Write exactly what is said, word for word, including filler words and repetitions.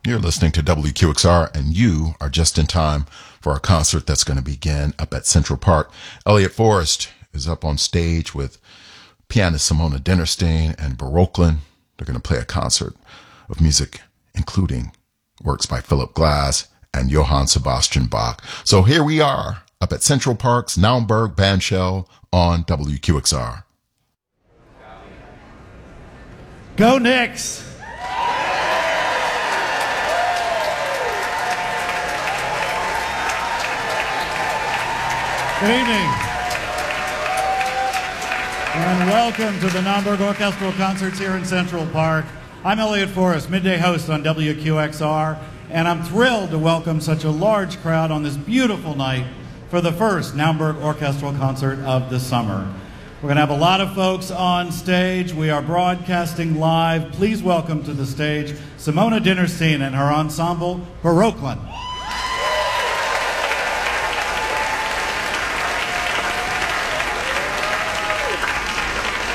You're listening to W Q X R, and you are just in time for our concert that's going to begin up at Central Park. Elliott Forrest is up on stage with pianist Simona Dinnerstein and Baroqueland. They're going to play a concert of music, including works by Philip Glass and Johann Sebastian Bach. So here we are up at Central Park's Naumburg Bandshell on W Q X R. Go Knicks! Good evening, and welcome to the Naumburg Orchestral Concerts here in Central Park. I'm Elliott Forrest, midday host on W Q X R, and I'm thrilled to welcome such a large crowd on this beautiful night for the first Naumburg Orchestral Concert of the summer. We're going to have a lot of folks on stage. We are broadcasting live. Please welcome to the stage Simona Dinnerstein and her ensemble, Baroqueland.